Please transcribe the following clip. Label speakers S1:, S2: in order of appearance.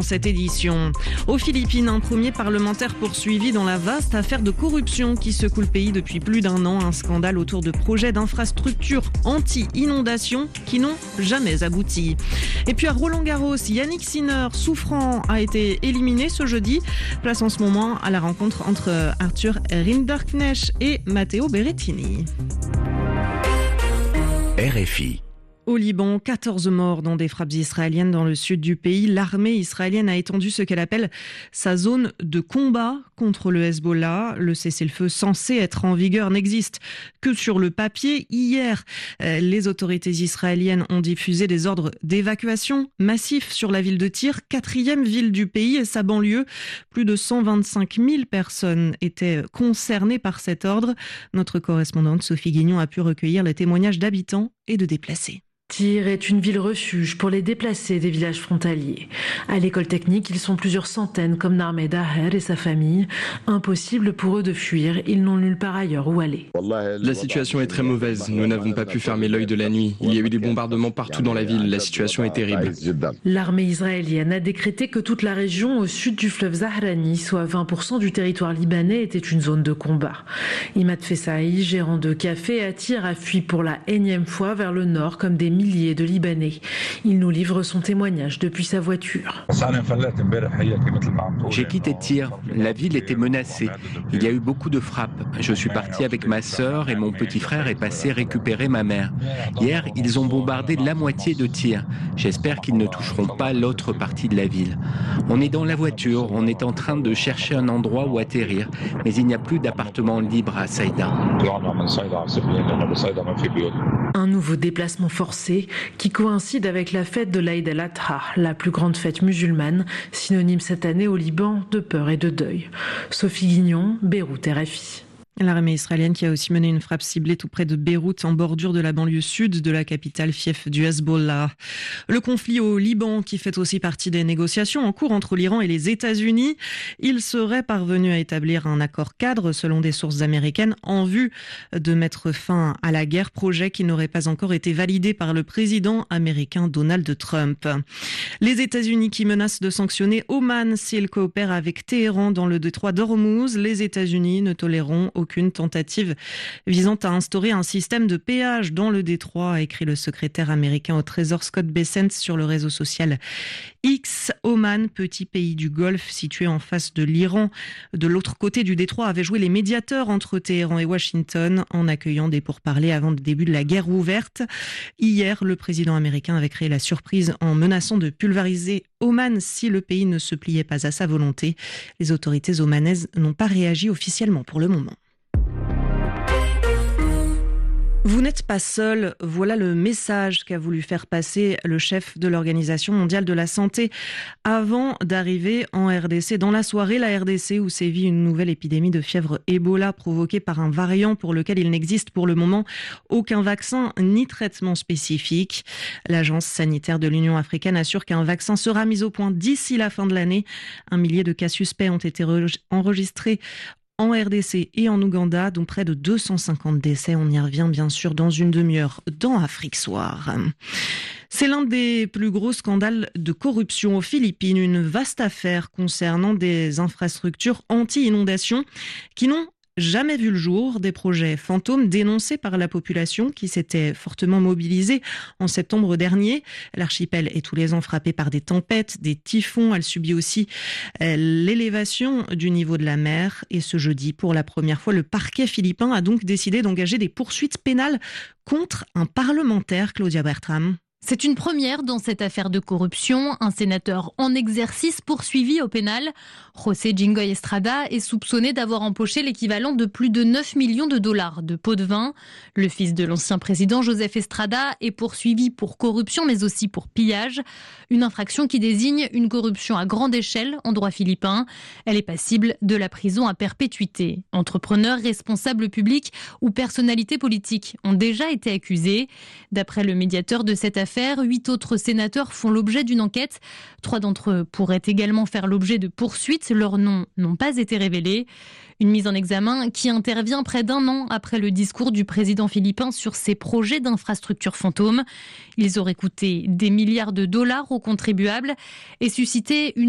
S1: dans cette édition. Aux Philippines, un premier parlementaire poursuivi dans la vaste affaire de corruption qui secoue le pays depuis plus d'un an. Un scandale autour de projets d'infrastructures anti-inondation qui n'ont jamais abouti. Et puis à Roland-Garros, Yannick Sinner, souffrant, a été éliminé ce jeudi. Place en ce moment à la rencontre entre Arthur Rinderknecht et Matteo Berrettini.
S2: RFI.
S1: Au Liban, 14 morts dans des frappes israéliennes dans le sud du pays. L'armée israélienne a étendu ce qu'elle appelle sa zone de combat contre le Hezbollah. Le cessez-le-feu censé être en vigueur n'existe que sur le papier. Hier, les autorités israéliennes ont diffusé des ordres d'évacuation massifs sur la ville de Tyr, 4e ville du pays et sa banlieue. Plus de 125 000 personnes étaient concernées par cet ordre. Notre correspondante Sophie Guignon a pu recueillir les témoignages d'habitants et de déplacés.
S3: Tyr est une ville refuge pour les déplacés des villages frontaliers. À l'école technique, ils sont plusieurs centaines comme Narmed Daher et sa famille. Impossible pour eux de fuir, ils n'ont nulle part ailleurs où aller.
S4: La situation est très mauvaise, nous n'avons pas pu fermer l'œil de la nuit. Il y a eu des bombardements partout dans la ville, la situation est terrible.
S3: L'armée israélienne a décrété que toute la région au sud du fleuve Zahrani, soit 20% du territoire libanais, était une zone de combat. Imad Fessaï, gérant de café à Tyr, a fui pour la énième fois vers le nord comme des milliers de Libanais. Il nous livre son témoignage depuis sa voiture.
S5: J'ai quitté Tyr. La ville était menacée. Il y a eu beaucoup de frappes. Je suis parti avec ma sœur et mon petit frère est passé récupérer ma mère. Hier, ils ont bombardé la moitié de Tyr. J'espère qu'ils ne toucheront pas l'autre partie de la ville. On est dans la voiture, on est en train de chercher un endroit où atterrir, mais il n'y a plus d'appartement libre à Saïda.
S3: Un nouveau déplacement forcé qui coïncide avec la fête de l'Aïd el-Adha, la plus grande fête musulmane, synonyme cette année au Liban de peur et de deuil. Sophie Guignon, Beyrouth, RFI.
S1: L'armée israélienne qui a aussi mené une frappe ciblée tout près de Beyrouth, en bordure de la banlieue sud de la capitale, fief du Hezbollah. Le conflit au Liban qui fait aussi partie des négociations en cours entre l'Iran et les États-Unis. Il serait parvenu à établir un accord cadre, selon des sources américaines, en vue de mettre fin à la guerre, projet qui n'aurait pas encore été validé par le président américain Donald Trump. Les États-Unis qui menacent de sanctionner Oman s'il coopère avec Téhéran dans le détroit d'Ormuz. Les États-Unis ne toléreront aucune tentative visant à instaurer un système de péage dans le détroit, a écrit le secrétaire américain au Trésor Scott Bessent sur le réseau social X. Oman, petit pays du Golfe situé en face de l'Iran, de l'autre côté du détroit, avait joué les médiateurs entre Téhéran et Washington en accueillant des pourparlers avant le début de la guerre ouverte. Hier, le président américain avait créé la surprise en menaçant de pulvériser Oman si le pays ne se pliait pas à sa volonté. Les autorités omanaises n'ont pas réagi officiellement pour le moment. Vous n'êtes pas seul, voilà le message qu'a voulu faire passer le chef de l'Organisation mondiale de la santé avant d'arriver en RDC. Dans la soirée, la RDC où sévit une nouvelle épidémie de fièvre Ebola provoquée par un variant pour lequel il n'existe pour le moment aucun vaccin ni traitement spécifique. L'Agence sanitaire de l'Union africaine assure qu'un vaccin sera mis au point d'ici la fin de l'année. 1 millier de cas suspects ont été enregistrés en RDC et en Ouganda, dont près de 250 décès. On y revient bien sûr dans une demi-heure dans Afrique Soir. C'est l'un des plus gros scandales de corruption aux Philippines, une vaste affaire concernant des infrastructures anti-inondation qui n'ont jamais vu le jour, des projets fantômes dénoncés par la population qui s'était fortement mobilisée en septembre dernier. L'archipel est tous les ans frappé par des tempêtes, des typhons. Elle subit aussi l'élévation du niveau de la mer. Et ce jeudi, pour la première fois, le parquet philippin a donc décidé d'engager des poursuites pénales contre un parlementaire, Claudia Bertram.
S6: C'est une première dans cette affaire de corruption. Un sénateur en exercice poursuivi au pénal. José Jingoy Estrada est soupçonné d'avoir empoché l'équivalent de plus de 9 millions de dollars de pots de vin. Le fils de l'ancien président Joseph Estrada est poursuivi pour corruption mais aussi pour pillage. Une infraction qui désigne une corruption à grande échelle en droit philippin. Elle est passible de la prison à perpétuité. Entrepreneurs, responsables publics ou personnalités politiques ont déjà été accusés. D'après le médiateur de cette affaire, 8 autres sénateurs font l'objet d'une enquête. 3 d'entre eux pourraient également faire l'objet de poursuites. Leurs noms n'ont pas été révélés. Une mise en examen qui intervient près d'1 an après le discours du président philippin sur ses projets d'infrastructures fantômes. Ils auraient coûté des milliards de dollars aux contribuables et suscité une